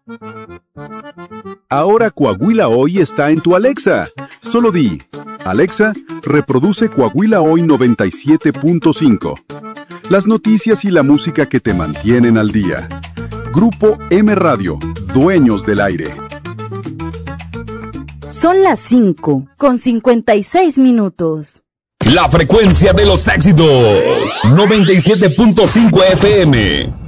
Ahora Coahuila Hoy está en tu Alexa. Solo di, Alexa, reproduce Coahuila Hoy 97.5. Las noticias y la música que te mantienen al día. Grupo M Radio, dueños del aire. Son las 5:56. La frecuencia de los éxitos, 97.5 FM.